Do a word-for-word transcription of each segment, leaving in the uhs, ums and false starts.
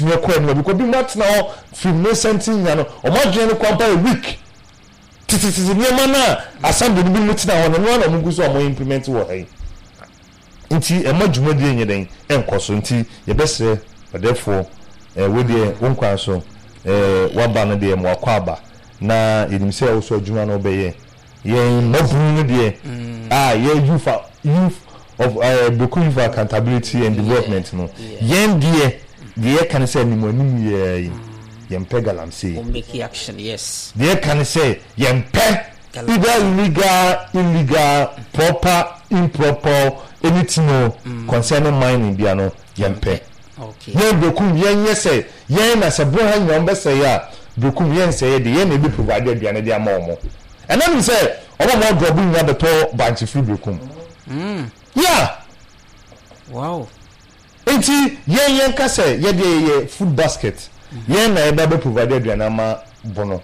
betumi ko enu because bi mat na o film no sentin ya no o ma dwen no kwampa a week tititi niema na assembly bi mutina ho no no na mugu so o mo implement wo hai nti e ma dwuma die nyeden enkoso nti ye besre therefore eh we die wonkwan so eh waba no de mo akwaba na yenim se o so adwuma no beye yen mabru no de ah ye youth youth of uh, Bekum for accountability and development no yen die die can say ni mo nim ye yen pegalam say make action yes die can say yen pe either illegal illegal proper improper anything no concerning mining bia no yen pe okay yen Bekum yen yes say yen na se bro han yon be say ya Bekum yen say de yen na be provide bia na dia ma omo and then say omo mo drop in ya beto bank free Bekum mm yeah wow enti yen yen ka say ye de ye food basket yen na e ba be provide aduana ma bono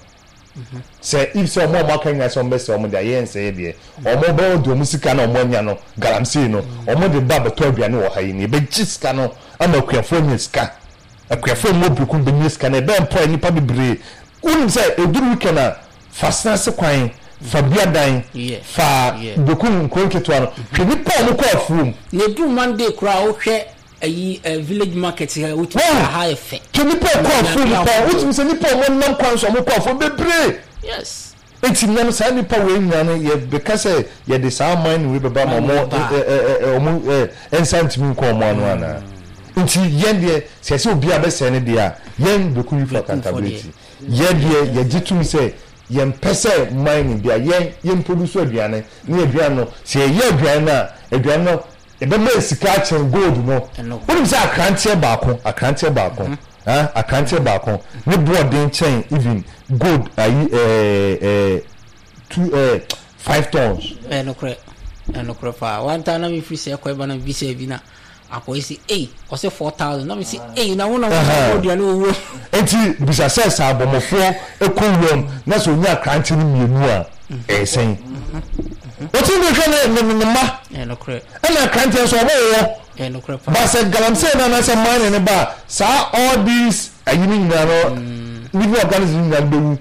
say if so mo ma kan ya so mbese omo da yen say de omo ba odo musika na omo nya no galamsey no omo de ba beto aduana wo ha yi ni be giska no ama kuafo nyiska akuafo mo Bekum be nyiska na be empo nipa bebre un say eduru kana fasna se kwan Fabia dan fa Bekum kwenketo ano hwe pa mo ko afum ne du Monday kura wo hwe ayi village market here which is high effect hwe pa ko afum pa which means ni pa mo nam kwan so mo ko afum bebre yes enti nam sa ni pa we nya no ye because ye de sa man we be ba mo mo mo ensantimi ko mo ano ana enti yen de se se obi abese ne de a yen Bekum for accountability ye de ye jitum say yen pese mining bia yen yen produce aduane na aduane no se ye aduane na aduane no e be ma sika chen gold no woni se akrante baako akrante baako ha akrante baako ne boarding chain even gold ayi eh eh two eh five tons eh no kre eh no kre fa one time na me free se ko e ba na visa bi na akoisi eh o se four thousand na me say eh na wona wo dia no wo enti bisa se sa abomofo ekonwom na so nya krante ni mienu a eh sen o ti bi kan ne ne ma eh no kre e na krante so bo wo eh no kre fa ba se galamsey na na se mine ne ba sa all these ayini na no living organism na bewu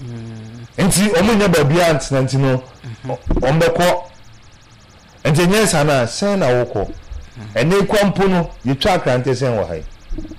enti o mo nya ba bia antinanti no o mbeko enti nya sa na sen na woko ene kwampo no ye twa krante sen wo hai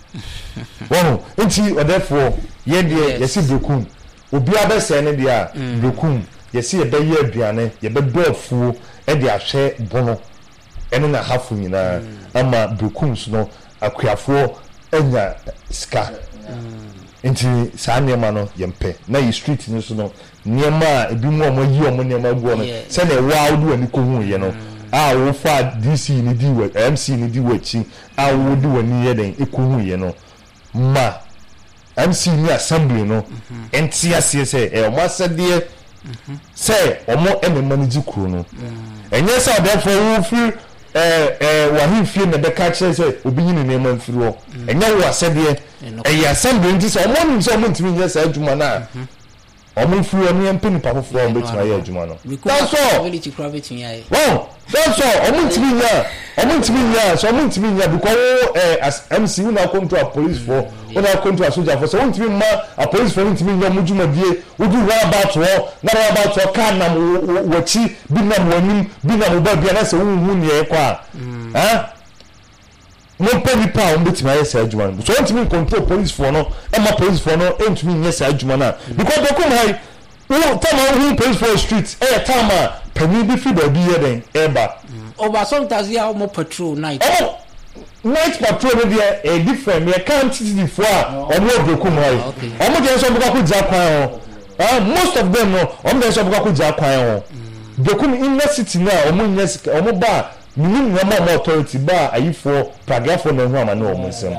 wono enti therefore ye de ye si Bekum obi abese ne de a Bekum ye si ye be ye aduane ye be do afuo e de ahwe bono ene na hafu nyina ama Bekum so no akuafo enya ska enti sa niema no ye mpe na yi street ni so no niema ebi mu omo yi omo niema guo no se na wa odu ani ko hu ye no a wo fa D C ni di we M C ni di we chi a wo di wani ye den ekohu ye no ma M C ni assembly no enti ase se e o ma sade se o mo eme manage kuro no enye se therefore wo fi eh eh wa hi fie na be ka che se obi nyine na ma mfiri ho enye wo asade e ya assembly nti se o mo nim se o mo ntimi nye se adwuma na o mo mfiri o ne mpeni pa foforo o betuma ye adwuma no that's all wow that's all o mo ntimi nya o mo ntimi nya so o mo ntimi nya because eh as M C we na come to a police for we na come to a soldier for so o ntimi ma a police for ntimi nya mo dwuma die wo du wa about wo na wa about wo kan na wo chi bi na mo anim bi na mo ba bia na se wo hu ne kwa ha mo pedi pa o betuma ye se adwuma so o ntimi control police for no e ma police for no e ntimi nya se adwuma na because they come high wo tama hu police for street e tama pani bi fi ba bi ye den eba over sometimes ya mo patrol night oh night patrol no there a different me can't see the for o mo Bekum high o mo je so buka ku ja kwan ho ah most of them no o mo je so buka ku ja kwan ho Bekum in city na o mo nya o mo ba minimum na mo authority ba ayifo paragraph na hu amane o mo nsem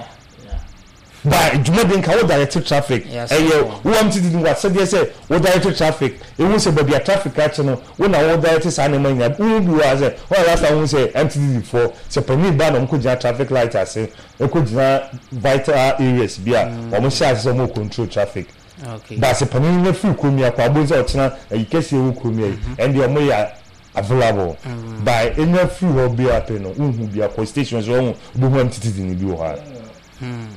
ba jumadin ka wo direct traffic eh wo am ti din wa said say wo direct traffic e wo se ba bia traffic catch no wo na wo direct sa na manya wo bi wa say wo last time wo say M T D for se permit ba na mo ko jina traffic light ase e ko jina vital areas bia o mo sha se mo control traffic okay ba se permit na free ko mi akwa bo se o tina e kese wo ko mi and the mo ya available by any free ho bia pe no unhu bia ko stations wo do mo M T D ni bi wo ha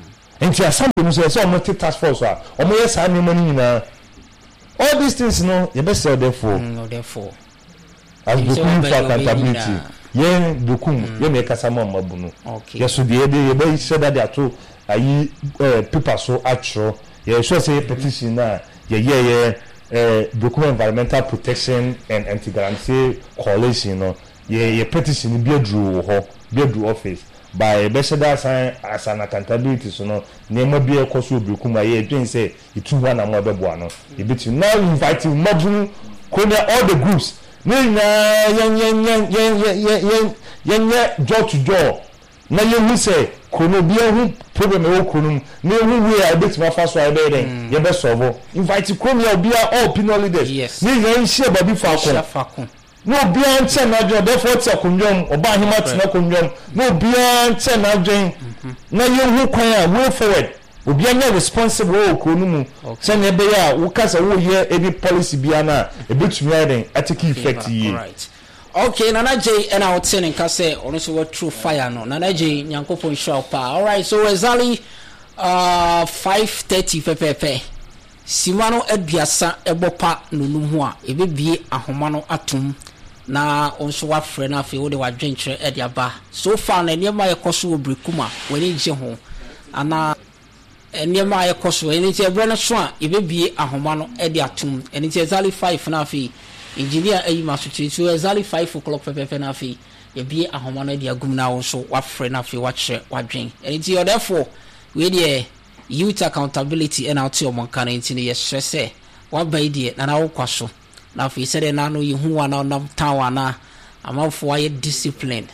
nti assembly so so omo take task force a omo yes any money na all these things no you best say therefore no therefore as document for accountability yen dokum ye me kasa mo mabu no yes so dey dey be say that they to ayi paper so atro ye so say petition na ye ye ye document environmental protection and anti-guarantee coalition no ye ye petition bi adru ho bi adru office by Beshada sign as an accountability so no name be a cost will become a year say it two one and more buano. You bet you now inviting Mobu Konya all the groups. Yen yen yen yen yen yen yen yen jaw to jaw. Now you say Kono be a problem or Konum. No way I bet my first way there. You best solve. Inviting Konya be all penal leaders. Yes. Yen share Bobby Falcon. No beyond ten na join therefore te akonwom oba hima te na akonwom no beyond ten na join na ye hu kwan a way forward obi anya responsible o konu mu se na be ya wo kasa wo ye any policy bia na e betumi aden atake effect yi right okay Nana J and I would say in kase ono so what true fire no Nana J nyankopon show pa all right so exactly uh five thirty pepepe simano aduasa ebopa nunu ho a ebebie ahoma no atum na onso wa frɛ na afi wo de wadwenkyerɛ e dia ba so far na niema ye koso obrekuma wani gye ho ana niema ye koso eni tie bre na so a ebebie ahoma no e dia atum eni tie exactly five na afi engineer ayi masochi so exactly five o'clock pepe na afi ye bie ahoma no e dia gum na onso wa frɛ na afi wa kyerɛ wadwen eni tie therefore we dey youth accountability and out your monka into the stress what by dear and our kwaso now if you said na no you who are now town na amount for why discipline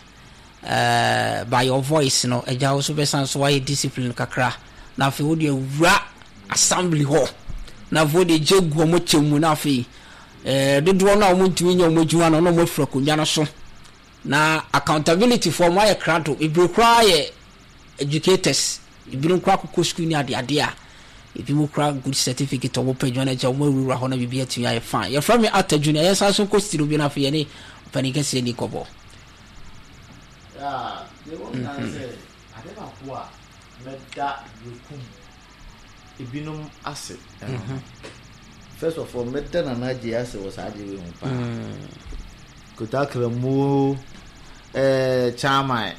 uh by your voice no a jaw so besan so why discipline kakra now if you would you ra assembly hall now for the jegu mo chemu na fi eh do do na mo ntumi nya mo juwa no no mo fra kunya no so na accountability for my crowd e be require educators if you don't crack a school near the idea, if you crack good certificate or page on a job, we will have to be to you. Fine. You're from me at junior, yes, I could still be enough for any penny can say any cover. Yeah, they won't say, I don't know what made that you come. If you know asset, first of all, Medan and Naji asset was added. Could I remove a charm?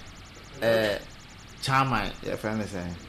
Chama your friend is saying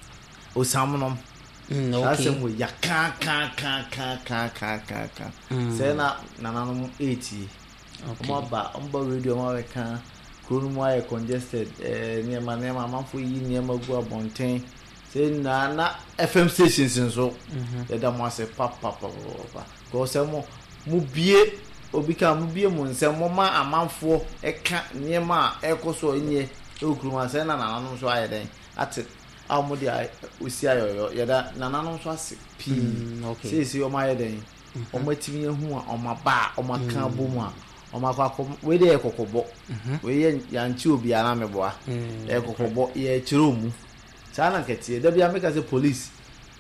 o salmon that's him with ya can can can can can can can can say na nananum eighty mo ba omba radio mo can kunu mo ay congested eh near ma near ma manfo yi near ma gu abonten say na na F M stations so e da mo ase pap pap pap ko say mo mu bie obi ka mu bie mo nsem mo ma amanfo e ka near ma e ko so nye okruma se na nananom so ayeden ate awmodi osi ayoyo yeda nananom so ase pi se se o mayeden o matimi ehu a o maba o maka bomu a o makwa we de ekokobo we ye yanchi obi ana meboa ekokobo ye chiromu sana ketie da bia meka se police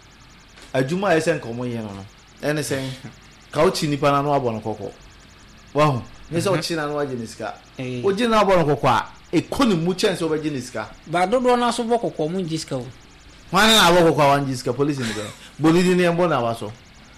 adwuma ye se nkomo ye no no ene sen ka o chi nipa na no abo no kokko wahu me se o chi na no aje niska o ji na abo no kokko a ekoni mu chance over jiniska ba dodo na so bokoko mu jiska o wan na bokoko wan jiska police ni be bolidi ni embo na waso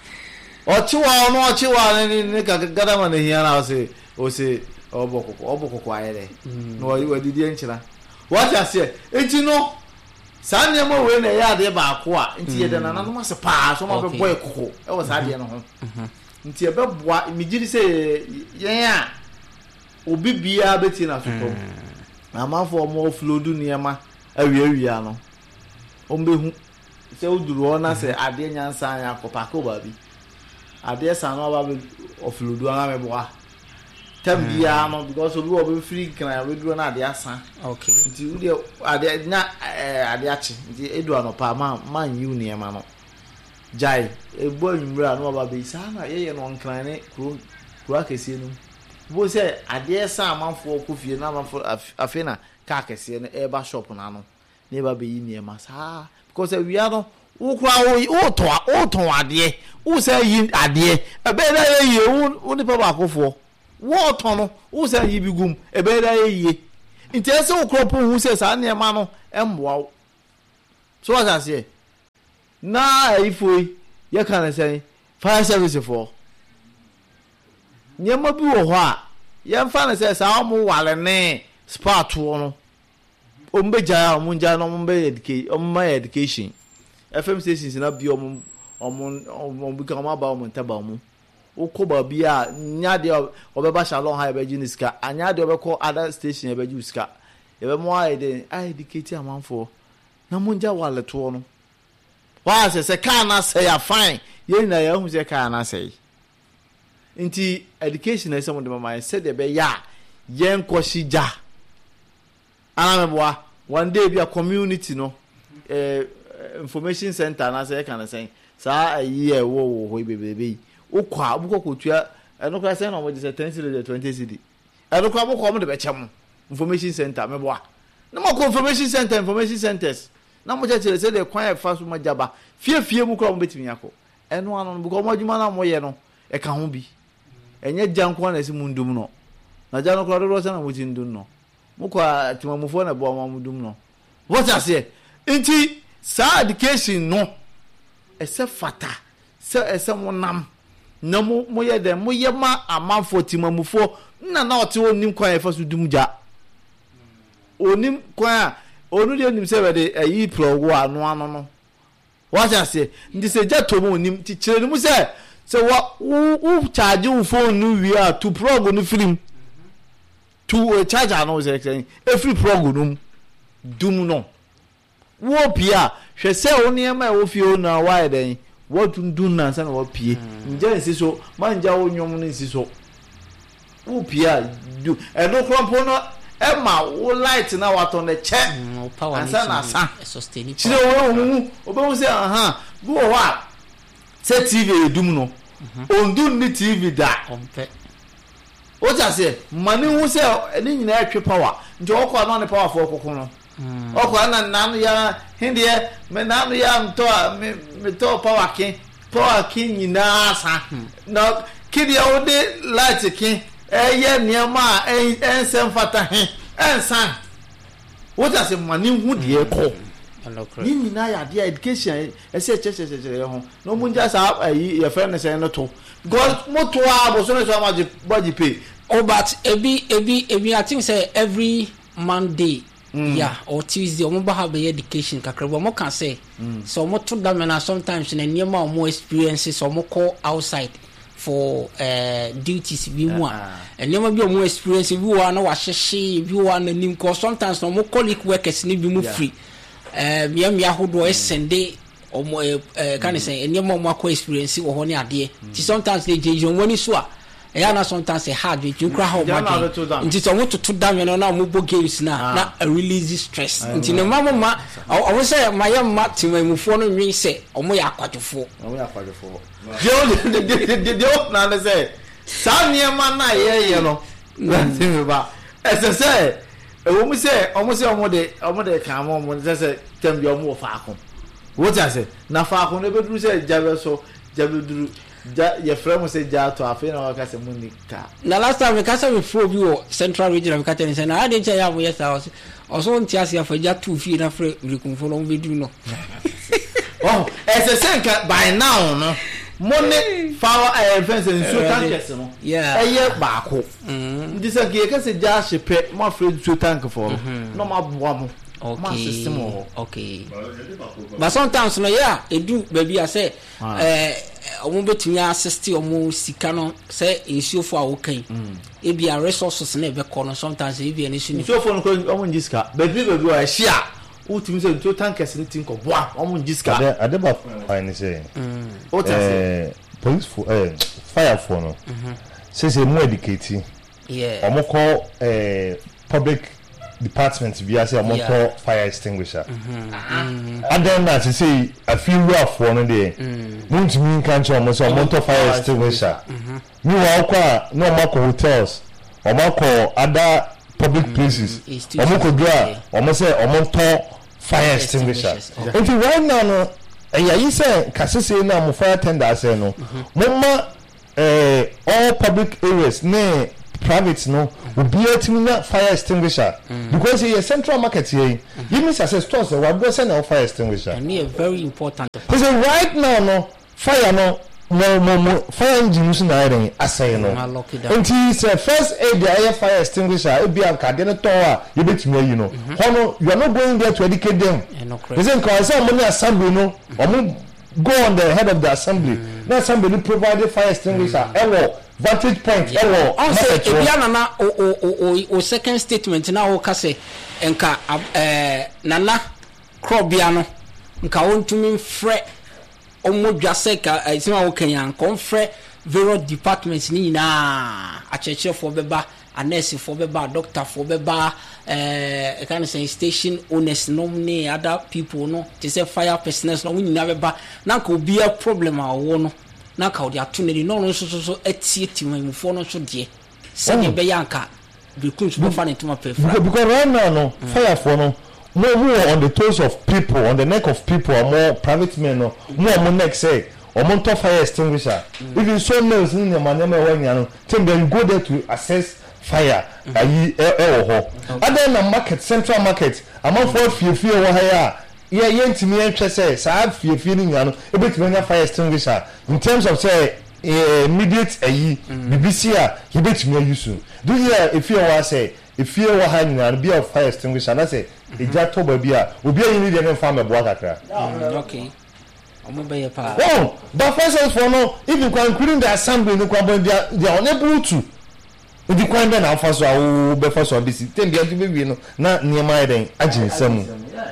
o chiwa no o chiwa ni ni ka gadama na hiya na o se o se o bokoko o bokoko ayere no o didi enchira what I say enti no sa ne mo we na ya de ba ko a enti ye de na na no se pa so ma be boy koko e wo sa de no ho enti e be boa mi giri se yen a obi bia beti na so ko amafo mo flodu niema awie awia no ombehu se uduru ona se ade nyansa anya kopako ba bi ade sa no ba oflodu ana meboa tambia no because obi obi free kan we duro na ade asa okay nti udi ade na ade achi nti edu anopa ma man yu niema no jai ebo anwura no ba be sa na ye ye no nkran ne kuro kuro akese no bo se ade sa amanfo okofie na amanfo afena ka kese ne eba shop na no ne ba be yi niema sa because we are no wo kura wo to wo to ade wo se yi ade e be da ye ye wo ni pa ba akofo wo to no wo se yi bi gum e be da ye ye nti ese wo kura po hu se sa niema no emboa so what I say na ifoi ye kan say fire service for nyema bi wo ho a ye mfa na say sa mo wale ne spa to no ombeja omunja no ombe education omma education F M stations na bi om om om bi kan ma ba om ntaba om ukoba bi a nya de obeba shalom ha be jiniska anya de obekọ other station be juska e be mo ai de ai educate amanfo na munja wale to no wa se se kan na say ya fine ye na ya hu se kan na say nti education na some de mama say de be ya ye nkoshi ja ana meboa one day be a community no eh information center na say kan na say sa ayi e wo wo ho bebebe ukwa abuko kotua eno kwa say na mo de ten cedi twenty cedi eno kwa abuko mo de be chem information center meboa na mo information center information centers na mo je say de kwan e fa so majaba fie fie mu kwa mo betimi akọ eno anu buko mo adwuma na mo ye no e ka ho bi enye janko na si mundum no na jano kwa ro say na mo tindum no mo kwa timamufo na bo mo mundum no what I say nti sa education no ese fata se ese monam na mo mo ye dem mo ye ma amanfo timamufo na na ote onim kwan e fa so dumja onim kwan onu de onim se we de ayi progo anu anu no what I say ndi se jato mo onim ti kire mu se se wa u charge u phone nu wi a to progo no film to charge anu se say every progo no dum no wo pia hwe se oni ema e wo fie na wa eden wo dundun na san wo pie nje nsi so manja wo nyom no nsi so wo pia du e no krompo no e ma wo light na wato na che ansa na sa sustain chire wo hu obewu se aha go wa se T V edum no ondun ni T V da ompe o ja se mani hu se ni nyina atwe power nje wo kwa no ne power for kokon no okwa na nanu ya hindie me nanu ya mto me me to power king power king nyina sa na kidi ya ode light king eye niama ensem fata he ensan what as mani hu de ko ni nyina ya de education ese che che che ho no munja sa ayi ye friend say no to god moto abo so no so ma body pay oh but ebi ebi ebi I think say every Monday Mm. Yeah, or Tuesday, or mobile have education. Kakra, mo can say. Mm. So mo to them and sometimes in a near more experiences or more call outside for uh, duties. Be more and never be more experience. If you are no wash she, if you are the cause sometimes no more colleague workers need be more free. Uh, me and me who do send day or more uh, can I say, and near more experience or honey idea. Sometimes they change on when you saw. Ya na sometimes say hard with you cry how much nti so want to to down you na mo bo games na na release stress nti no mama ma I won say my ma timamufo no nwen say omo ya akwadwofo omo ya akwadwofo de de de de na na say sa niema na ye ye no na timi ba ese say e wo mu say omo say omo de omo de kan mo mo say tem bi omo fa akon wo ti ase na fa akon e be duru say jabe so jabe duru ja your friend say ja to afi na waka se munika na last time we kasa we fro bi o central region we kata ni say na ade cha ya mo yes house also ntiase ya fa ja two fi na fre rekunfo no be du no oh ese senka by now no money power eh fence so tankers no yeah eye baako ndi say ke kase ja shepe mo afre so tank for no ma boa mo okay okay but sometimes no yeah edu baby I say eh omo betumi assist omo sika no say ensure for awokan e bia resources na be ko no sometimes e bia ne su ni so for no omo njiska baby baby a share ultimate say to tankers ni tin ko boa omo njiska ade ba fine say eh police for eh fire for no say say more educating yeah omo call eh public department bi ase amoto fire extinguisher and then as you say a few rough one there won't mean can't you so amoto fire extinguisher me wa kwa no mako hotels or mako other public places or mako do or say amoto fire extinguisher if you right now no eh you say kasese na mo fire tender say no mo ma eh all public areas ne private no obi atimi na fire extinguisher because here central market here you mean say stores we go send na fire extinguisher and a very important because right now no fire no no no fire engine so na iron asay no until say first aid the fire extinguisher e be akade no to a you betimi ayi no hono you are not going there to educate them they say cause say money assembly no omo go on the head of the assembly mm. Now somebody provided fire extinguisher mm. Ewo vantage point yeah. Ewo I say ebiana na o o o o second statement na o ka say enka eh nana krobia no nka wontumi mfre omodwa se ka isima wo kenyan konfre vero departments ni na achechire for beba a nurse for beba doctor for beba eh kind of say station owners no ne other people no they say fire personnel no we nyina beba na ka obi a problem a wo no na ka odi ato ne no no so so so etie timamufo no so de se ne be yanka be kunsu be fa ne tuma perfect because right now no mm. fire for no more more on the toes of people on the neck of people or more private men no more on neck say or more fire extinguisher mm. If you so knows in the manema when you know then you go there to assess fire ayi e e ho other na market central market among for few few wo haya yeah yentimi entwe say sa few few ni nya no e betimi nya fire extinguisher in terms of say immediate ayi B B C a he betimi use do here if you want say if you want hang na be of fire extinguisher na say e ja to ba bia obi ayi ni de na fa mebo akakra okay omo be ye pa oh but first for no if you can including the assembly no kwa they are they are unable to odi kwan be na afa so awo be fa so bisi tem bia be wi no na niema eden agi nsam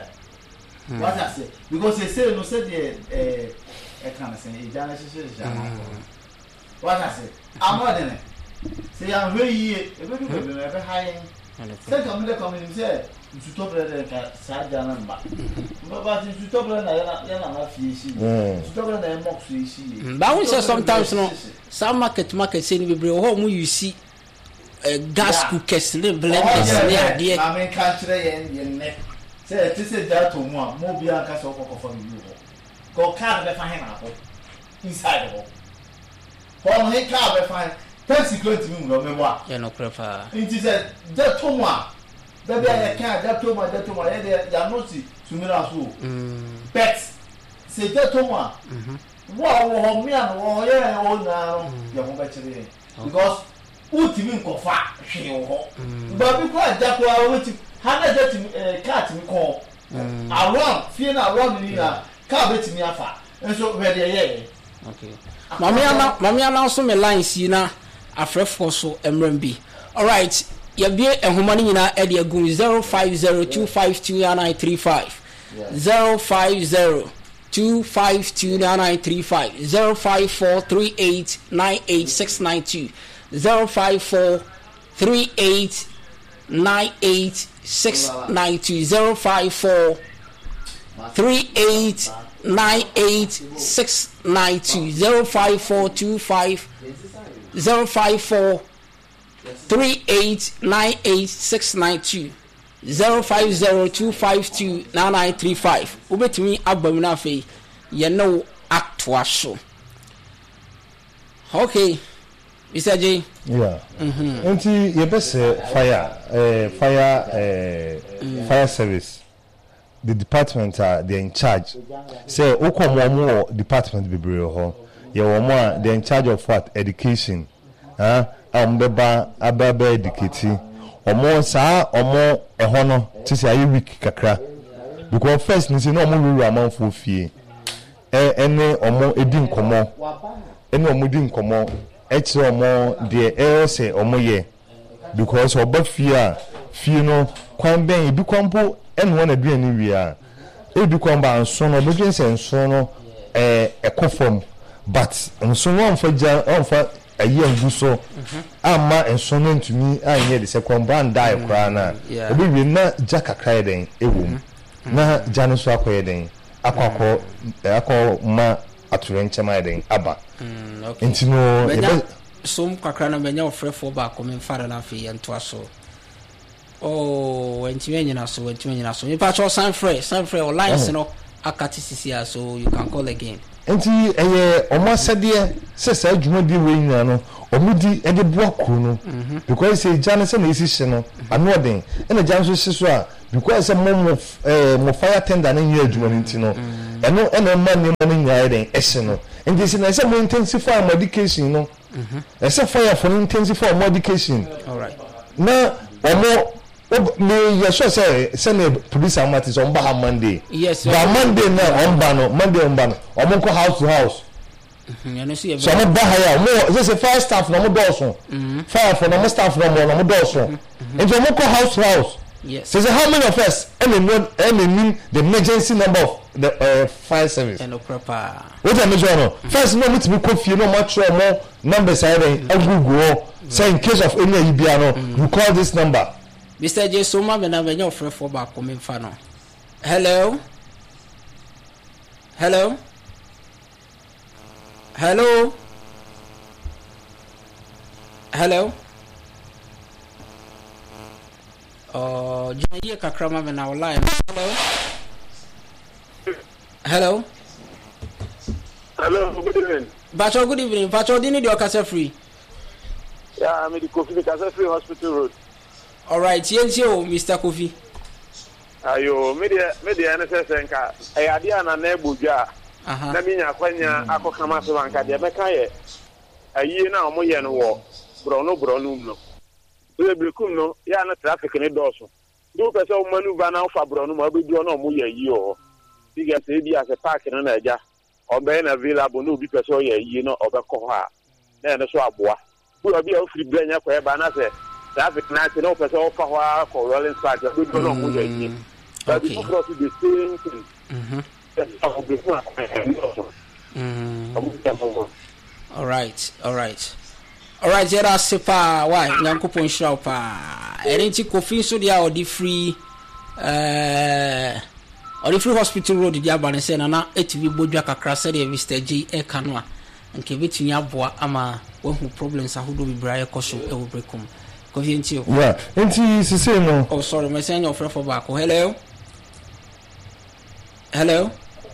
what I say because they say no say the eh e kan say e jana sise jana what I say amodene say am we yi e be be be be high say come le come in say tu to brother ka sa jana mba mba ba tu to brother na ya na ma fi shi tu to brother na mo fi shi ba we say sometimes no some market market say ni bebre ho mu you see Uh, gas yeah. cookers ne blenders oh, ne yeah, adie na men kan kire yen yen ne say ti say that to mu a mo bia ka so kokofo mi ho ko car be fa hen na ho inside ho ho he car be fa ten secret mi mo me wa ya no prefer it say that to mu a be bia ya kan that to mu that to mu ya de ya no si sumira so mm bet say that to mu a mhm wa wo ho mi an wo ye o na ya mo be kire because utimi nkofa hwe ho ba bi ko aja ko awoti hana jati cat mi ko around fie na around ni na ka betimi afa enso we de ye okay mami ana mami ana so me line si na afrefo so emram bi all right ye bie ehoma ni nyina e de agum zero five zero two five two nine three five zero five zero two five two nine three five zero five four three eight nine eight six nine two zero five four three eight nine eight six nine two zero five four three eight nine eight six nine two zero five four two five zero five four three eight nine eight six nine two zero five zero two five two nine nine three five ubetimi agbamina fe ye no atwa so okay Mister J. Yeah. Mhm. Enti ye be say fire eh fire eh mm. fire service. The department are they in charge. Say okomo mo department bebre ho. Ye wo mo a they in charge of what? Education. Ah, am beba ababa educate. Omo sa omo eho no ti say ayi week kakra. Because first ni say no omo lulu amanfo fie. Eh ene omo edi nkomo. Ene omo di nkomo. Echi omo de e say omo ye because oba fia fie no kwan ben ebi kwampo enu na bia ni wi a ebi kwamba anso no bedwen se nso no eh ekofom but nso no onfa ja onfa ayi angu so amma nso no ntumi anye de se kwamba anda e kra na ebi wi na ja kakra den ewum na ja no so akoye den akwakọ akọ ma aturenchema den aba okay intino ebe som kakra na benya ofrefo ba ko men fara na fe ento aso oh enti me nyina so enti me nyina so me pa cho san frɛ san frɛ o lines no akati sisia, so you can call again. Enti eye omo asede se sa adwuma di we nyina no omo di e de boa ko no because say jana se na isi hye no ano den e na jan so hye so a because say mo eh mo fire tender na nyina adwuma nti no eno e na ma ni ma nyina den e hye no enti se na se mo intensify medication no e se fire for intensify medication. All right. Na omo me yes say say na police amatis on ba Monday. Yes. Ba Monday na on ba no Monday on ba no omo ko house to house. Mhm. You know see. So mo ba haya mo say say fire staff no mo do so. Fire for no mo staff no mo no mo do so. And omo ko house to house. Yes. So say how many of us any know any mean the emergency number of the uh, fire service. And no proper. What I measure no. First no me to be confused no much more numbers are there. Google say in case of any I B R no you call this number. Mister J Soma me na me your friend for back come fa no. Hello. Hello. Hello. Hello. Oh, Jay Kakrama me na online. Hello. Hello. Hello, good evening. Bacho, good evening. Bacho, didn't you Okasa free? Yeah, I'm in the Kofi Okasa Free Hospital Road. All right, yes, you, Mister Kofi. Ayo, media, media, N S S Nka. I idea na nebuja. Aha. Na minya kwanya ako kama so anka de meka ye. Ayi na omo ye no wo. Bro no bro no no. So ebrikum no, ya na traffic ni doso. Do pese o maneuver na fa bro no ma be do na omo ye yi o. Diga se bi as a park na na eja. Obe na available no bi pese o ye yi no obekọ ha. Na ne so aboa. Bu obi a ofri branya kwa e ba na se traffic na se no person offer hoa for rolling start we don't know who they are but the cross the same thing mhm mhm all right all right all right there are sepa why nyankopon shira pa enti Kofi so dia odi free eh odi free hospital road dia ba ne se na na etv bodwa kakra se de Mister J e kanu a nke betumi aboa ama wahu problems ahodo bibraye koso e wo brekum. Yeah, enti sisi no. Oh, sorry, my son, your friend for back. Hello. Hello.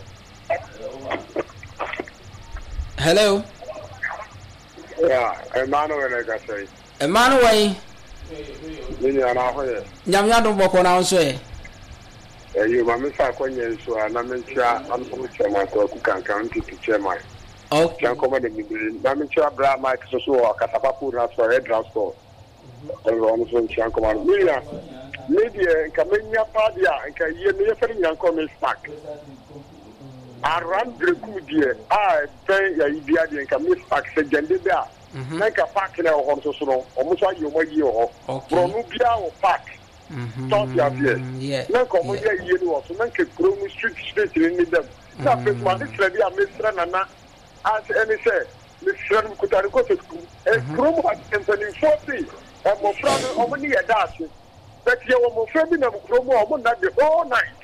Hello. Yeah, Emmanuel, I say. Emmanuel. Ninya na hoye. Nyam ya do boko na so e. Eh, you ma misa kwanye so na mentia anko chairman ko ku kan kan ti chairman. Okay. Kan ko ma de mi na mentia bra ma so so akatapapu na so red transport. On so chan command media media kamenya padia nka ye me yefere nyanko me spark around Gregudie ah ben ya ibia de nka me spark se gende bia na nka park na ho so so no omo so ayo mo yi ho bro no bia o park stop ya bia na nka mo ye ye no so na nka kro mu street street ni dem na pe ma de sra bia me sra na na as any say me sra mu kutari ko se e kro mu at company forty and my friend, I'm only a dash. But you are my friend, I'm from home the whole night.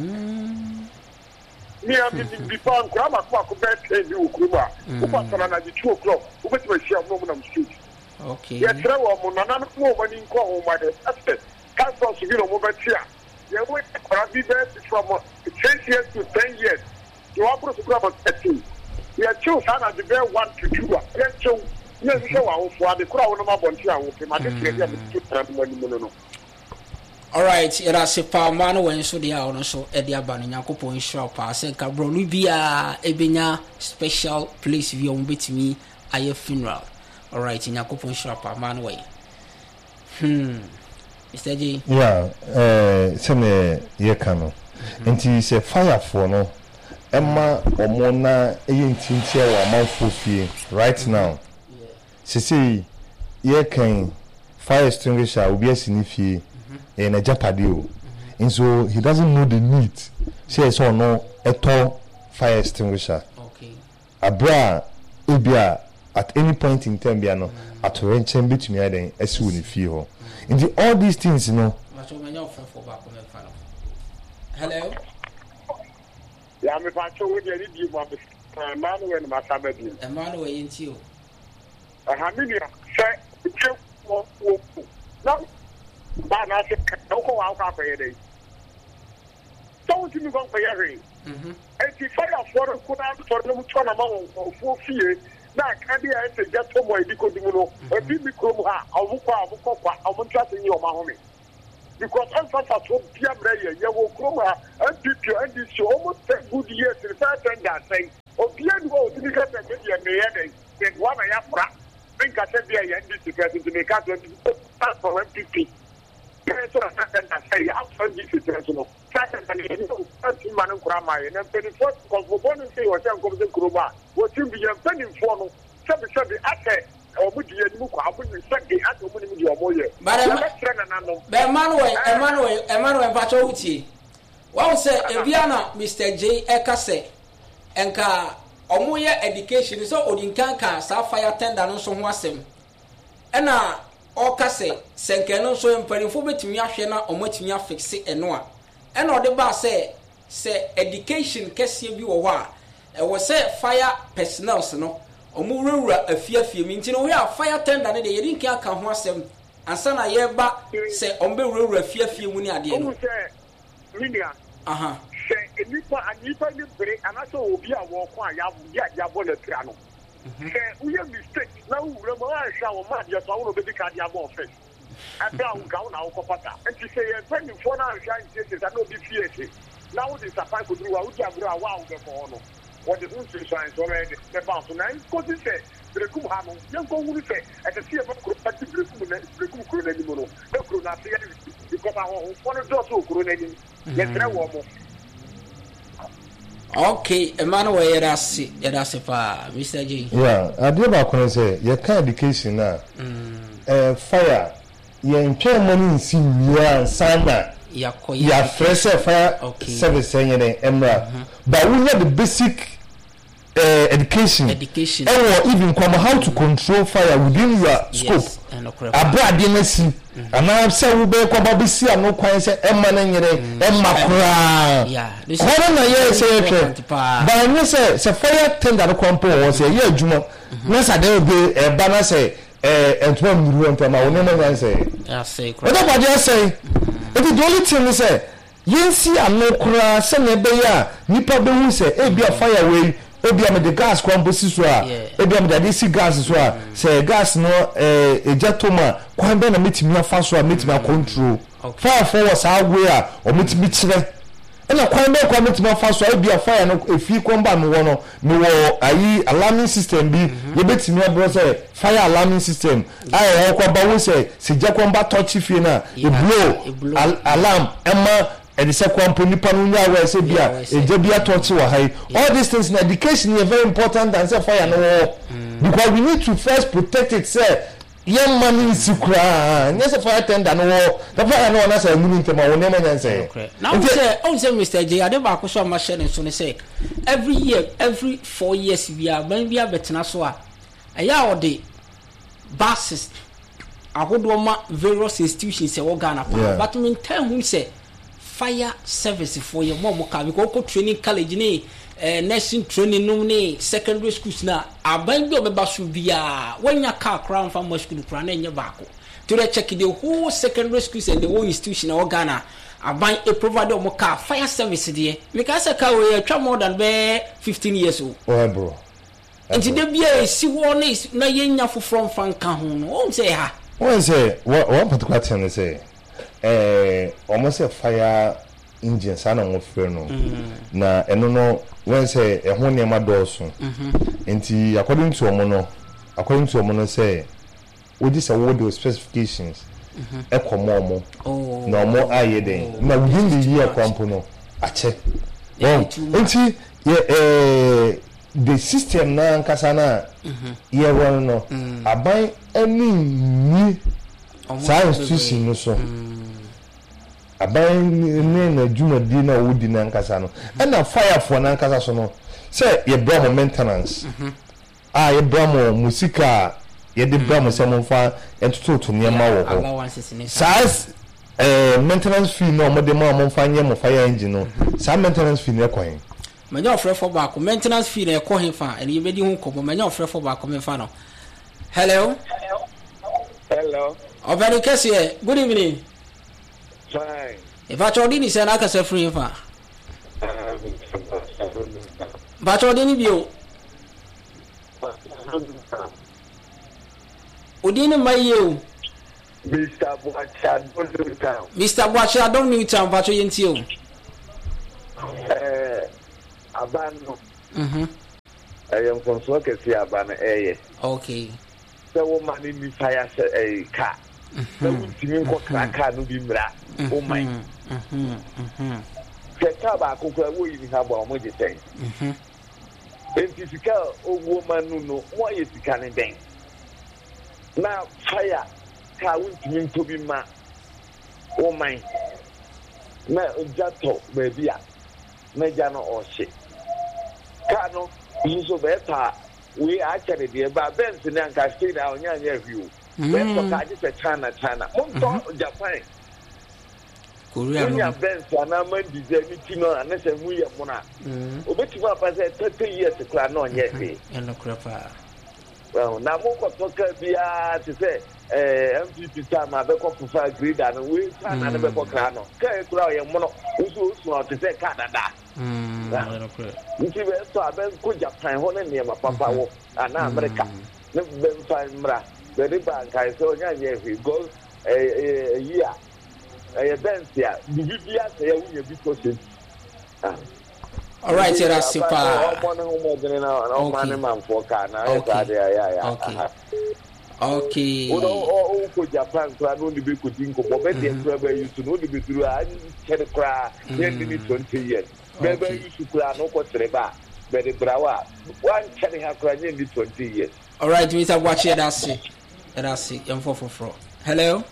Me, I've been before Grandma Quack, bed, you, Kuma, who passed on at the two o'clock, who went to a share moment on street. Okay. Yes, there were Monana woman in Congo, my husband. Can't also be a moment here. You wait for a bit from ten years to ten years. You are supposed to grab a thirteen. We are two, and the bear one to two. Yes, so. Yes, so I will for the crowd of my bontia. All right, era se pa manu when so dia ono so e dia ba no Yakopon shop ase ka bro no bia ebenya special place via on betimi aye funeral. All right, Yakopon shop manu way. Hmm. Mister J. Yeah, eh seme ye kanu. Enti se fire for no emma omona eye ntintia wa manfo fie right now. Sisi ye kan fire extinguisher obi asini fie in a japadio and so he doesn't know the need say so no eto fire extinguisher okay abra ebia at any point in time bia no at renchen betumi aden asiwo ni fie ho and all these things you know hello ya me pa cho we dey di mo Emmanuel Masabedi Emmanuel yentio Ahamilia say che wo wo na ba na se ko wa ka fa yede don't you go for yere mhm enti fire for ko na for no to na ma won fie na ka dia ese jato mo edi ko dimu no ebi mikro mu ha awukwa awukwa kwa awuntra se nyi o ma ho me because I'm for so bia breye ye wo kro ma N P P and this almost ten good years in fact and that say obia no o dimi ka pe dia me ye dey the one ya fra think I said there N D C president to make out for N P P so that say after this president no second and you know man kura ma ye na twenty four because we born say o say come the kroba what you be your penny for no sabi sabi ate omu die ni mu kwa abu ni sabi ate omu ni di omo ye but Emmanuel Emmanuel Emmanuel bacho uti wa say ebiana Mister J Ekase enka omo ye education so odinkan ka sa fire tender no so ho asem ena o kase senke no so empanifo betimi ahwe na omo atimi afixe eno a ena ode ba say say education kese bi wo ho a e wo say fire personnel no omo wura afiafie mi ntino we a fire tender ne de yedinkan aka ho asem ansa na ye ba say ombe wura afiafie mu ni ade no aha se nipa anipa ni bre anaso obi a wo ko a ya ya ya bo le tra no se uye mistake na wura mo a sha wo ma dia so wo be ka dia bo first ata un ka una ko pata enti se ye pen fo na sha nti se na obi fie se na wo disappoint ko duru wa wo dia bro a wa wo be ko no wo de un se science already the bounce na ko ti se brekum ha no yan ko wuri se e te se e ba ko pati brekum na brekum ko na ni mo no e ko na se ya because I want fo no do so ko na ni ye tre wo mo. Okay, Emmanuel Yerasi, Yerasi pa Mister J. Yeah, I do about when I say your kind education now. Uh, fire, you enjoy money in Syria, Sana, ya fresh fire service saying Emra. But we have the basic uh, education, education, or even come how to control fire within your scope. Abra dinesi ana say we be kwa babisi ano kwan say emma na nyere emma kura yeah kono na ye say twe ba no say say fire tender no kwampo wo say ye adwuma na sa dey be e ba na say eh entwa muru entama wo ne na say yeah say kura what about you say it the only thing is say yensi ano kura say na be ya nipa be hu say e bia fire we ebi am the gas kwampo si so a ebi am the si gas so a say gas no eh ejatoma kwan be na metimi afa so a metimi control fire for was away a o metimi kire ena kwan be kwan metimi afa so ebi fire no efi kwamba no wo no me wo ayi alarming system bi ye betimi abro say fire alarming system ai ho kwamba wo say se jakwamba touch fie na e blow alarm emma and the second nipa no nya we say bia eje bia touch wa hai all these things in education is very important than say fire no mm. because we need to first protect it say young man in secret yes fire tender no the fire no na say muni ntema wo nema nyan say now say on say Mister J ade ba ko so ma share so ne say every year every four years bia ban bia betena so a eya ode buses ahodo ma various institutions say wo Ghana pa but me tell who say fire service for your mom ka because ko training college ni eh nursing training no ni secondary schools na aban bi obeba so bia wanya car crown from school crown na nya baako to the check the whole secondary schools and the whole institution of Ghana aban e provide omo car fire service there because ka we twa more than be fifteen years old oh bro and the bia si wo na yenya fo from fan ka ho no o say ha one say one particular thing say eh almost a fire engine sana mo frɛ no na eno no when say e ho ne ma dɔɔso enti according to omo no according to omo no say we dis award those specifications e komo omo na omo aye den na within the year kwampo no ache enti eh the system na nkasa na ye won no aban ani ni science institution no so aban ne na juma di na wodi na nkasa no na fire for na nkasa so no say ye bra mo maintenance ah ye bra mo musika ye de bra mo se mo fa entoto to niam wo ho size eh maintenance fee no mo de mo mo fa nye mo fire engine no sa maintenance fee ne kwan manya ofre for back maintenance fee na ko he fa ene ye bedi hu ko manya ofre for back me fa no hello hello oh very kese good evening fine if I told you say na ka say free fa But what didn't you? Udine Mayo. Mister Boacha, don't do town. Mister Boacha, don't need town, but you into you. Eh, Abano. Mm-hmm. I am from Swakesi Abana, eh? Okay. The woman in the fire a car. The woman walk a car no be bra. Oh my. Mm-hmm. Mm-hmm. The car could we have one with the thing. Mm-hmm. If you tell a woman who know what is the canning thing. Now, fire. Car won't to be ma. Oh my. Na jato baby a na jano or shit. Kano you better we actually the ba Benz na nka stay down nya view. When for ka just China China. Monto Japan. Korea no. Benz na man design tino anase mu ye mo na. Obeti ma pa say thirty years kra no nya fe. Eno kra pa. Well, na mo ko toka bia to say eh M P P time abeko fufa grade and we plan na abeko kra no ka e kura ye mo no usu usu to say ka dada mm nti be so aben ko Japan ho na ne ma papa wo ana America ne be fa mra be de bank ai so nya ye fi go eh year eh bensia bi bia say ya wuye bi ko se ah. All right, here that's super. Okay. Okay. Oh, oh, Japan, so I don't be good in Kobe, you to know the Bitu, I can't cry, twenty years. Maybe you should cry no Cotreba, but the Brawa, one can have cried in twenty years. All right, Mister Watch it, that's it. That's it, and four for four. Hello?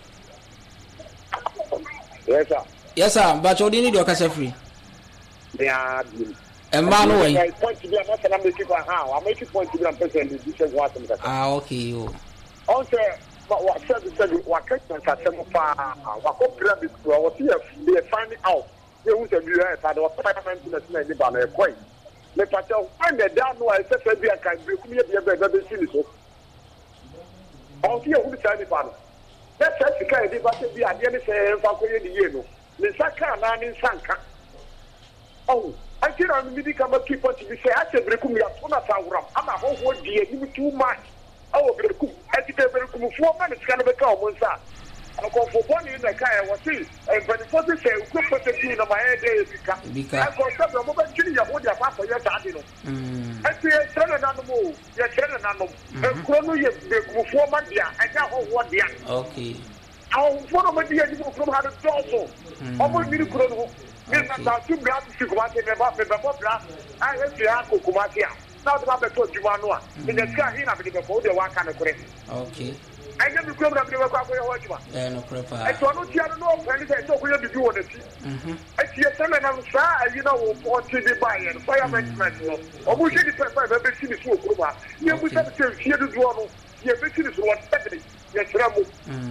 Yes, sir. Yes, sir, but you need your cassette free. Yeah, and man, I point to be a master. I'm making for how I make it point to be a person. Ah, okay. Also, what said said what can I far? What could grab it? What here? They find it out. They would have been at our parliament in the banner point. Let us find the down where I said, I can be a better citizen. All here who tell the banner. Let's say the kind of debate be at the end of the year. The Saka man in Sanka. Oh, I think I'm going to come up keep on to be say, I said, Recum, I'm a whole word, dear, you too much. Oh, I think I'm going to four minutes can become one sir. I'll go for one in the car. I was see, and when the person say, good person in my head, because I got some moment, you hold your papa, your daddy. I see a son and animal, your son and animal, and Chrono, you four months, and now what dear. Okay. I'll follow my dear from how to also. Almost need to grow. Now, two black to go out in the bath, I have to have Kukumatia. Now, the Papa told you one one. In the sky, he never before the one kind of correct. Okay. I never come up with a couple of watchman. And a crap. I don't know when I talk with you on the sea. I see a son and I'm sorry, you know, for T V buy and fire management. Or we should have ever seen this work. You have to hear the one. You have to see what happening. Yes, Rambo.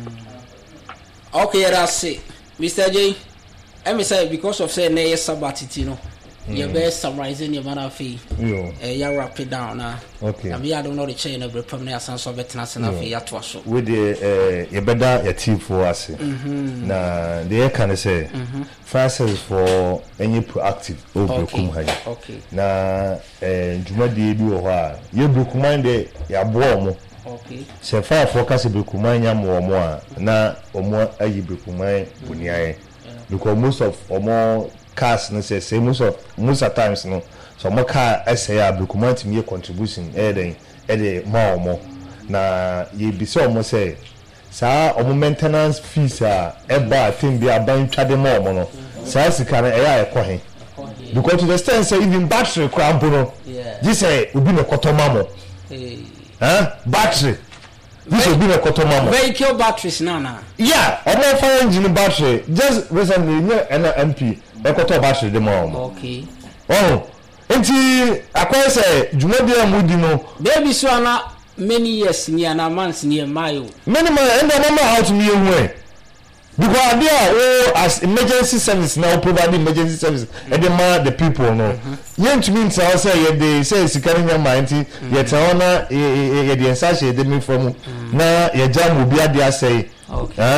Okay, that's it. Mister J. Let me say, because of saying nay Sabbath, you know, you're best summarizing your man of fee. You wrap it down now. Okay. I mean, I don't know the chain of the permanent sense of it, national fee at was so. With the a better a team for us. Now, the can say, first is for any proactive over Kumhai. Okay. Now, Jumadi do a while. You book mind your warm. Okay. So far, focus a book mine more more. Now, or more a book mine, Bunia. Because most of or more cars, no say most of most of times no. So more car I say I book money to me contribution. Eh then, eh the more or more. Na ye be so almost say, sir, or maintenance fees are ever thing they are buying trade more mono. Sir, si can eh I coin. Because to the extent say even battery cramp no. This say will be no kotomamo. Huh? Battery. This will be a Kotomamo. Vehicle batteries, Nana. Yeah, I'm not fire engine battery. Just recently, near an M P, a Koto battery, the mom. Okay. Oh, until I can say, Jumadia Mudino. Baby, so are many years near a months near Mayo. Many man, and I remember how to me away. Because they are all as emergency service now providing emergency service and the man the people no. Yen to mean to say they say sikarin your mind yet ona e the ensache they me from na your jam will be there say okay.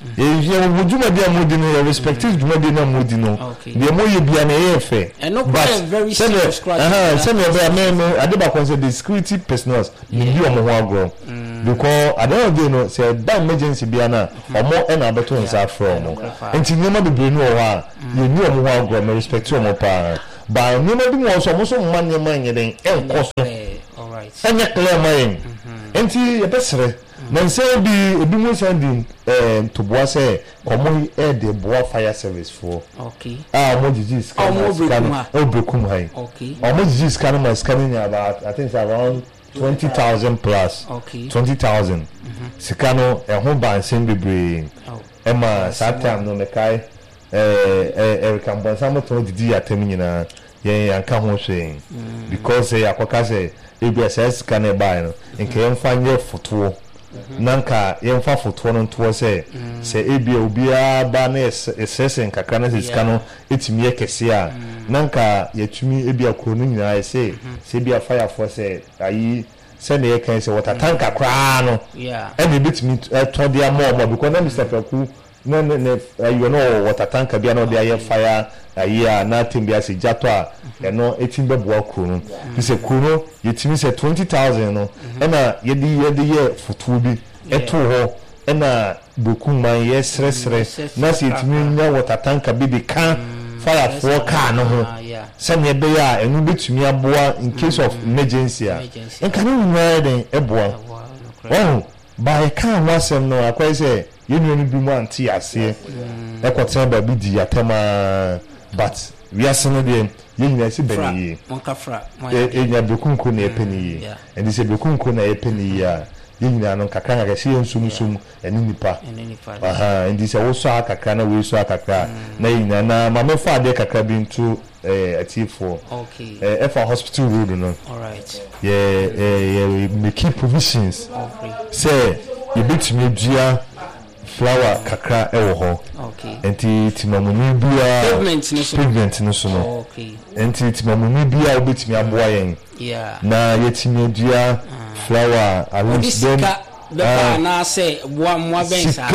ye wo djuma dia modi no respective djuma dia na modi no de mo ye bia na ye fe but very serious scratch aha say me be me ade ba kon say the security personnel me bi omo ho agro because I don't know no say that emergency bia na omo e na beto nsa from enti nyema be bre no ho a ye ni omo ho agro me respect omo pa ba nyema bi mo so mo so man nyema nyeden enko so all right anya clear mind enti ye besere na say bi ebi mo sending eh to boa say komo e de boa fire service for okay ah mo jiji scan o brekum hai okay o mo jiji scan my scanning about I think it's around twenty thousand plus okay twenty thousand sikano e ho ban sem bebre e ma satam no me kai eh eh e kan bon samo to didi atem nyina ye yanka ho hwe because e akoka say e bi ss scan e buy no nke yem fanye foto nanka yemfa foto no nto se se ebia obia ba na esese nkaka na sika no etimi ekese a nanka yetumi ebia kro no nyina se se bia fire force ayi se na yekan se water tank akra no yeah e be betimi to dia more more because na Mister Faku no no you know water tank bia no dia fire ayi a na timbia se jato a e no etimbe bo akro no se kro no yetimi se twenty thousand no e na yedi yedi ye foto bi eto ho e na bokum man ye sresre na se yetimi nya water tank bi de kan fire for car no ho se ne be ya enu betumi aboa in case of emergency a en kan no nware den eboa oh by kan wasem no akwai se yenu ni bi mu anti ase e kwotena ba bi di atema but we are saying them you know see beni monkafra e nya bekunku na epeni and this bekunku na epeni ya you know no kakra ga sie nsum sum eni nipa aha and this also akakra na we so akakra na yin na mama fa de kakra bi ntu eh atifo okay eh for hospital road no all right yeah eh make provisions say you bit me dia flower kakra ewo ho okay enti timamuni bia pavement ni so pavement ni so no okay enti timamuni bia obetimi aboa yen yeah na yetimi dia flower arrange them the na say boa moa bensa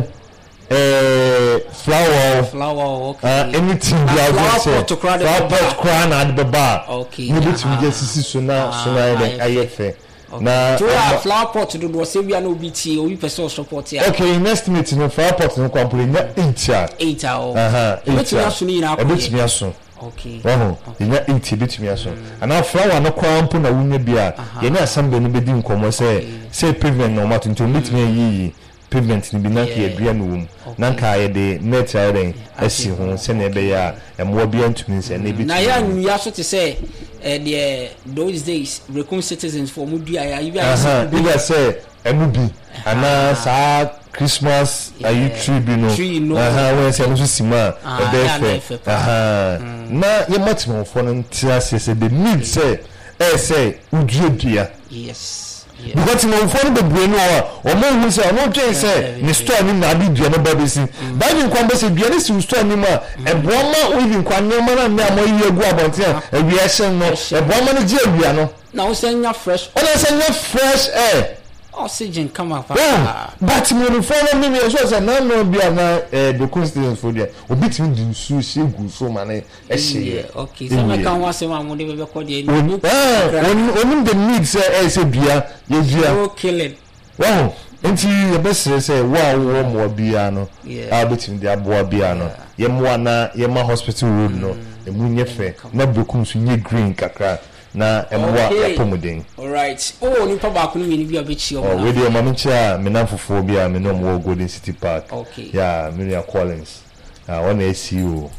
eh flower flower okay uh, anything bia go say flower pot crown and baba okay you betimi dia sisi so na so na yen ayefe na to a flower pot do do say we are no bt o we person support here okay next meeting no flower pot no complete na eight ah eight ah aha eight ah so ni na ko betimi aso okay oh ina eight betimi aso ana flower no kwampo na wunya bia ye na assemble no bedi nkomo say say pavement no matter to betimi yi pavement ni bi na ka adua no wum na nka ye de net iron asi ho se na ebe ya emwo bia ntumi se na betimi na ya nua so te say eh the those days recon citizens for mudia ya you aha you say emubi ana sa Christmas ayi tree bi no aha we say no sima e be fe aha na ye matimo for no ntia se se the need say eh say uduadua yes because no for the brain no o mo hu say o mo twen say ni store ni na bi dua no ba be si ba bi nkwan be say dua ni si store ni ma e boama o bi nkwan no ma na na mo yi egu abonten e wi ehyen no e boama no je awia no na o say nya fresh o na say nya fresh air oxygen come up but mo no for no me so say na no bia na eh the constituents for there obi timi di nsu se gu so ma na e hye okay so me kan wa se ma mo de be ko de ni eh onim the need say eh say bia ye bia o killing wow enti ye besere say wa wo mo bia no a betim de aboa bia no ye mo na ye ma hospital road no e mu nye fe na bekum so nye green kakra na emwa yapomuden all right oh ni pa ba ko ni bi abechi o oh we dey mama chia me na fofo bia me no mo Golden City Park okay yeah Miriam Collins ah uh, one S E O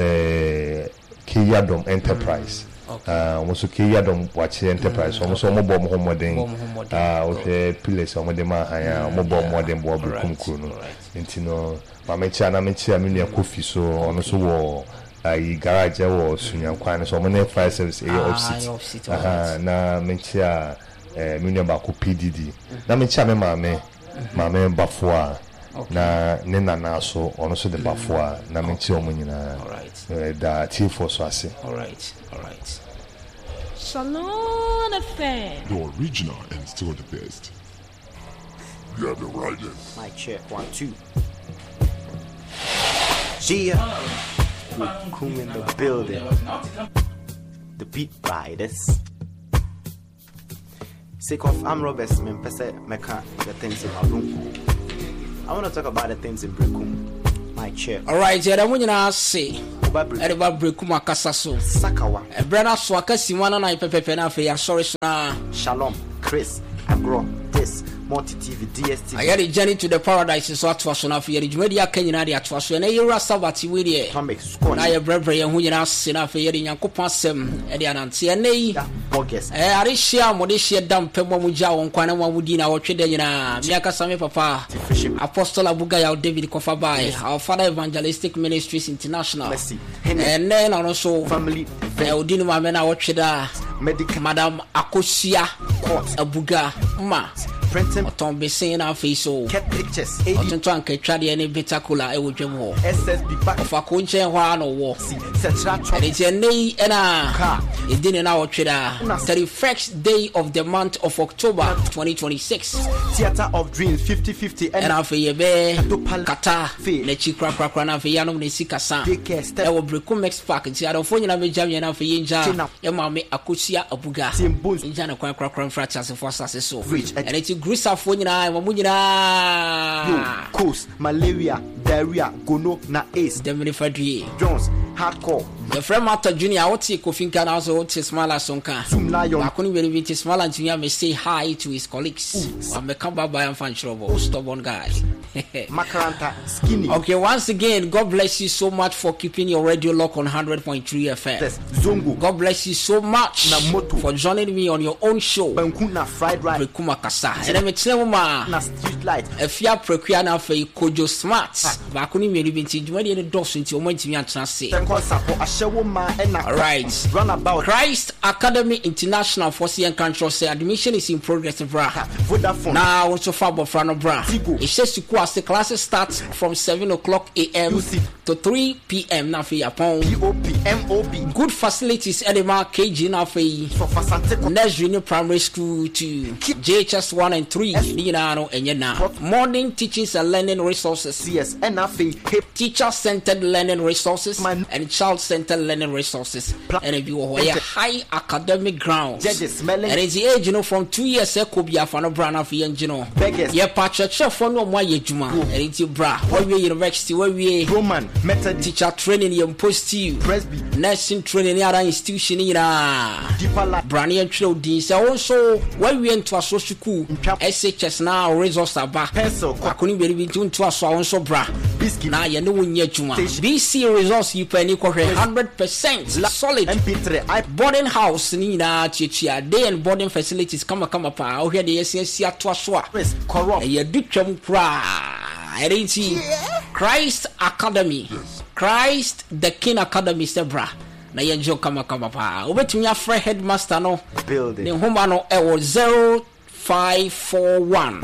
eh Kiyadom Enterprise ah mo so Kiyadom wachi enterprise mo so mo bo mo homoden ah o fe pillars mo de ma han ya mo bo mo den bo bekum ku no ntino mama chia na me chia me no Kofi so ono so wo ai garage wo sunyankwan so mo na fire service e opposite aha na menchia eh munye ba ko P D D na menchia me maame maame bafoa na ne nana so ono so de bafoa na menchia o munyina eh da T four so ase all right all right Salon Affair, the original and still the best. You have the right. My check one two. Gia, Brekum in the building. The beat riders. Sake of I'm Roberts, me pese meka the things in my room. I want to talk about the things in Brekum. My chair. All right, yeah, I'm going to say. Everybody Brekum akasaso. Sakawa. A brother swaka simwana na ipepepe na fe ya sorry na. Shalom, Chris, Agro, this. Multi T V, D S T V. I had a journey to the paradise is what was on a fear. You made your Kenyan idea to us when a year sabati with you. I have reverie and who you are seen after hearing your copasem, Edian and C N A. Bogus. I share Modesha Dam Pemomuja on Quanama Mudina or Chedena, Miaka Same Papa, Apostle Abugaya, David Kofabai, our Father Evangelistic Ministries International. And then also family, Odino Mamena Ocheda, Medical Madam Akosia, Abuga, Ma. Printing Tom be saying our face so kept pictures. Oton to anke trade any betakula e wo dwem S S B back of a kunche hwa no wo. And it's a nay and a it didn't now trade thirty-first day of the month of October twenty twenty-six. Theater of Dreams fifty fifty and afi ye be kata le chikra kra kra na afi ya no ne sikasa. E wo Brekum X Park ti adofo nyina be jam ye na afi ye nja e ma me Akosia Abuga. Nja na kra kra kra fracture se for assase so. And it Grisa for nyina mamu nyina coast malaria diarrhea gono na ace Demini Fadri Jones hardcore the friend Martha Junior Oti Kofinka na also Oti Smala Sonka Zoom Lion akuni very very Smala Junior may say hi to his colleagues I may come back by and fan trouble stubborn guy Makaranta skinny. Okay, once again, God bless you so much for keeping your radio lock on one hundred point three F M. Yes, Zongo. God bless you so much for joining me on your own show. Bankuna fried rice. Brekum akasa. And then me tell ma na street light. If you are prekua na fe Kojo Smart. Ba kuni me ribinti dwuma de doso nti o mantimi antena se. Tenko sapo ahyewo ma na. All right. Run about Christ Academy International for C N Control say admission is in progress bra. Vodafone. Now also for bofra no bra. It says to the classes start from seven o'clock a m to three p m na fe upon P O P M O B. Good facilities Edema K G na fe Nursery Primary School to J H S one and three Linano Enyana. Modern teachings and learning resources. C S N F A teacher-centered learning resources and child-centered learning resources. And if you are a high academic grounds. Judges smelling. And it's the age, you know, from two years ago, could be a fan of Brana for you know. Beggars. Yeah, Patrick, chef for no more Juma. And it's your bra. Where we university, where we Roman method teacher training, you post you. Presby. Nursing training, other institution in a deeper life. Brani and Tro D. So also, where we enter a social school, S H S now, resource about pencil. I couldn't be between two so on so bra. Biscuit. Now you know when you're Juma. B C resource you pay one hundred percent solid. M P three. I boarding house Nina Chichia day and boarding facilities come come up. I hear the S S C at Twaswa. Corrupt. You do chum cry. Christ Academy. Christ the King Academy Sebra. Na ye jo kama kama pa. Obetumi afre headmaster no. Building. The home no e was zero five four one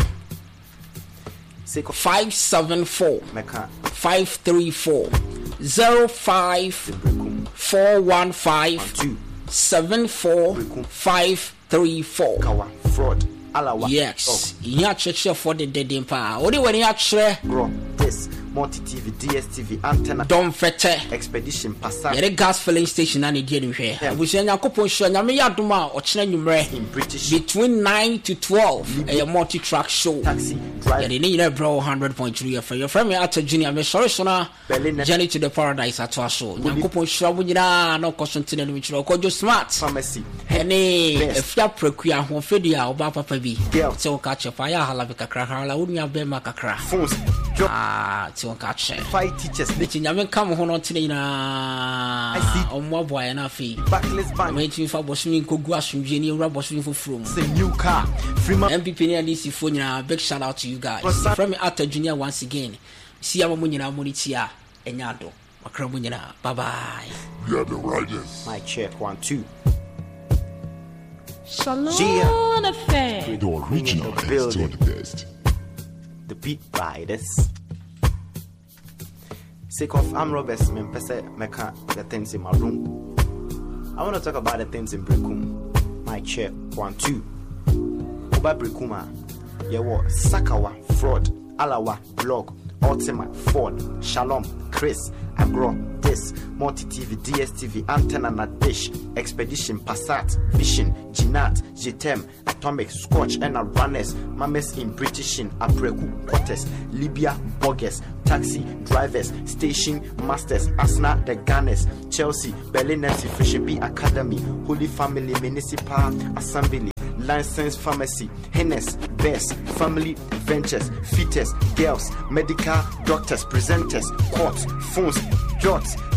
five seven four five three four zero five four one five seven four five three four. Fraud. Alawa. Yes. Ya church for the dead empa. Odi when ya chre. Bro, this multi T V, D S T V, antenna. Don fete. Expedition passa. Yere gas filling station na ne die ni hwe. Abusia Yakopon show nya me yadoma o chena nwumre. In British between nine to twelve. A multi track show. Taxi drive. Yere ni bro one hundred point three F M. Your friend me at Junior me sorry so na. Journey to the paradise at so. Yakopon show bunyina na kosontina ni chiro. Kojo Smart. Pharmacy. Ene efia prekua ho fedia oba papa bi. Girl. So catch fire hala be kakra hala unya be makakra. Phones. Ah, so catch. Five teachers. Nti nyame kam ho no tene na omwa boy na fi. Backless bank. Me tin fa bosumi nkogu asumdwe ni ewra bosumi foforo mu. It's a new car. Freeman. M P P ni D C fo nyina big shout out to you guys. From me at Junior once again. See ya mo nyina mo ni tia enya do. Makra mo nyina. Bye bye. You are the rightest. My check one two. Shalom affair. The original is still the best. The beat riders. Sake of I'm Roberts, me pese meka the things in my room. I want to talk about the things in Brekum. My check one two. Oba Brekuma. Yewo Sakawa fraud. Alawa blog. Ultima, Ford, Shalom, Chris, Agro, This, Multi-T V, D S T V, Antenna na Dish, Expedition, Passat, Vision, Ginat, Jitem, Atomic, Scotch, and a Runners, Mames in Britishin, Apreku, Quarters, Libya, Boggers, Taxi, Drivers, Station, Masters, Asna, The Gunners, Chelsea, Berlin, Nancy, Fisherby Academy, Holy Family, Municipal Assembly, License Pharmacy, Hennes, Best, Family Ventures, Fetus, Girls, Medical Doctors, Presenters, Courts, Phones, Jots,